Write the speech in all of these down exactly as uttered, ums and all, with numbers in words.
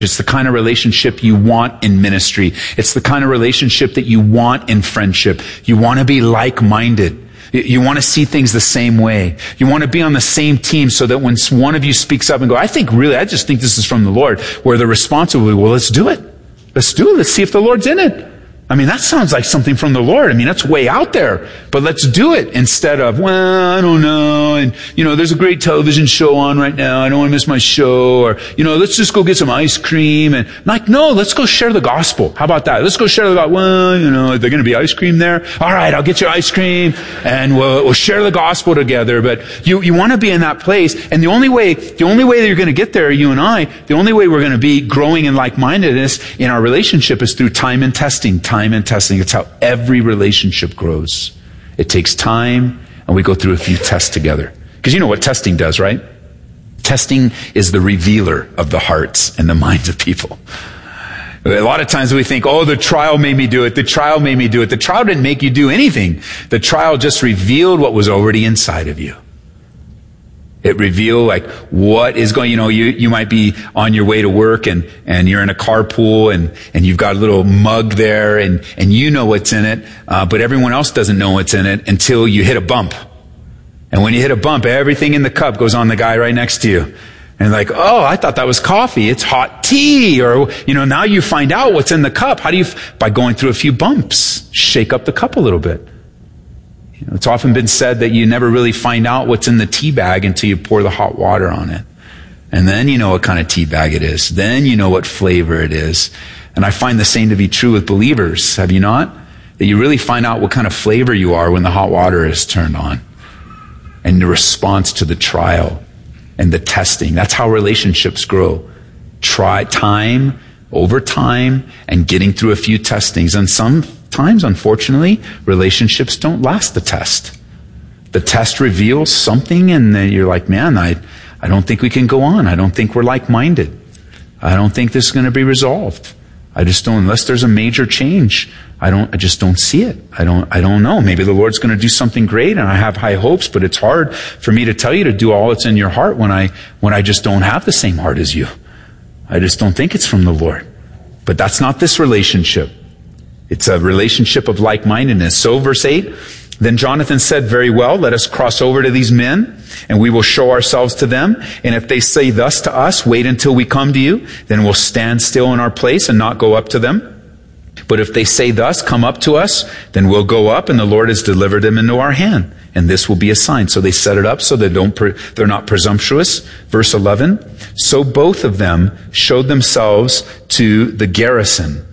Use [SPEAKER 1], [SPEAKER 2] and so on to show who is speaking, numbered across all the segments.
[SPEAKER 1] It's the kind of relationship you want in ministry. It's the kind of relationship that you want in friendship. You want to be like-minded. You want to see things the same way. You want to be on the same team so that when one of you speaks up and go, I think really, I just think this is from the Lord, where the response will be, well, let's do it. Let's do it. Let's see if the Lord's in it. I mean, that sounds like something from the Lord. I mean, that's way out there. But let's do it instead of, well, I don't know. And, you know, there's a great television show on right now. I don't want to miss my show. Or, you know, let's just go get some ice cream. And like, no, let's go share the gospel. How about that? Let's go share the gospel. Well, you know, is there going to be ice cream there? All right, I'll get you ice cream and we'll, we'll share the gospel together. But you, you want to be in that place. And the only way, the only way that you're going to get there, you and I, the only way we're going to be growing in like-mindedness in our relationship is through time and testing. Time and testing. It's how every relationship grows. It takes time, and we go through a few tests together. Because you know what testing does, right? Testing is the revealer of the hearts and the minds of people. A lot of times we think, oh, the trial made me do it. The trial made me do it. The trial didn't make you do anything. The trial just revealed what was already inside of you. It revealed like what is going, you know, you, you might be on your way to work and, and you're in a carpool and, and you've got a little mug there and, and you know what's in it, uh, but everyone else doesn't know what's in it until you hit a bump. And when you hit a bump, everything in the cup goes on the guy right next to you. And like, oh, I thought that was coffee. It's hot tea. Or, you know, now you find out what's in the cup. How do you, by going through a few bumps, shake up the cup a little bit. You know, it's often been said that you never really find out what's in the tea bag until you pour the hot water on it. And then you know what kind of tea bag it is. Then you know what flavor it is. And I find the same to be true with believers. Have you not? That you really find out what kind of flavor you are when the hot water is turned on. And the response to the trial and the testing. That's how relationships grow. Try time over time and getting through a few testings. And sometimes, unfortunately, relationships don't last the test. The test reveals something and then you're like, man, I, I don't think we can go on. I don't think we're like-minded. I don't think this is going to be resolved. I just don't, unless there's a major change, I don't, I just don't see it. I don't, I don't know. Maybe the Lord's going to do something great and I have high hopes, but it's hard for me to tell you to do all that's in your heart when I, when I just don't have the same heart as you. I just don't think it's from the Lord. But that's not this relationship. It's a relationship of like-mindedness. So verse eight, then Jonathan said, very well, let us cross over to these men and we will show ourselves to them. And if they say thus to us, wait until we come to you, then we'll stand still in our place and not go up to them. But if they say thus, come up to us, then we'll go up and the Lord has delivered them into our hand. And this will be a sign. So they set it up so they don't, pre- they're not presumptuous. Verse eleven, so both of them showed themselves to the garrison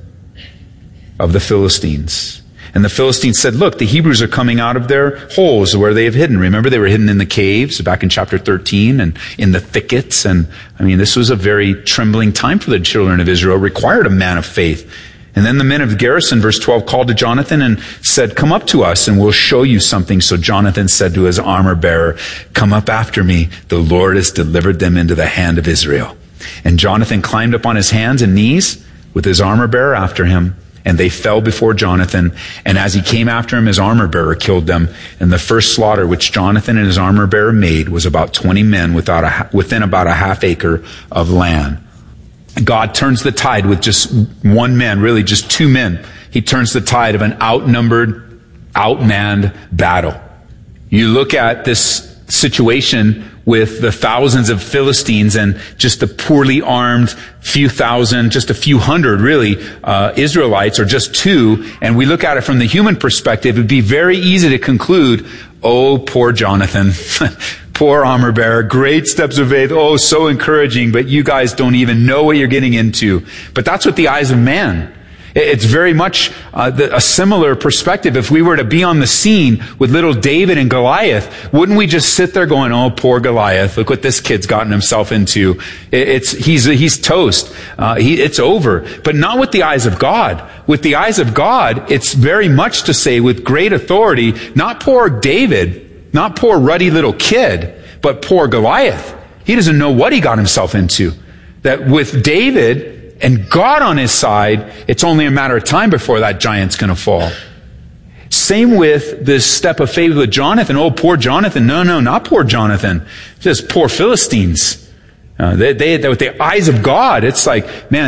[SPEAKER 1] of the Philistines. And the Philistines said, look, the Hebrews are coming out of their holes where they have hidden. Remember, they were hidden in the caves back in chapter thirteen and in the thickets. And I mean, this was a very trembling time for the children of Israel. It required a man of faith. And then the men of the garrison, verse twelve, called to Jonathan and said, come up to us and we'll show you something. So Jonathan said to his armor bearer, come up after me. The Lord has delivered them into the hand of Israel. And Jonathan climbed up on his hands and knees with his armor bearer after him. And they fell before Jonathan. And as he came after him, his armor bearer killed them. And the first slaughter which Jonathan and his armor bearer made was about twenty men without a, within about a half acre of land. God turns the tide with just one man, really just two men. He turns the tide of an outnumbered, outmanned battle. You look at this situation with the thousands of Philistines and just the poorly armed few thousand, just a few hundred really, uh, Israelites, or just two, and we look at it from the human perspective, it'd be very easy to conclude, oh, poor Jonathan. Poor armor bearer, great steps of faith. Oh, so encouraging, but you guys don't even know what you're getting into. But that's what the eyes of man. It's very much uh, the, a similar perspective. If we were to be on the scene with little David and Goliath, wouldn't we just sit there going, oh, poor Goliath, look what this kid's gotten himself into. It, it's, he's, he's toast. Uh, he, it's over. But not with the eyes of God. With the eyes of God, it's very much to say with great authority, not poor David, not poor ruddy little kid, but poor Goliath. He doesn't know what he got himself into. That with David and God on his side, it's only a matter of time before that giant's going to fall. Same with this step of faith with Jonathan. Oh, poor Jonathan. No, no, not poor Jonathan. Just poor Philistines. Uh, they, they, with the eyes of God, it's like, man,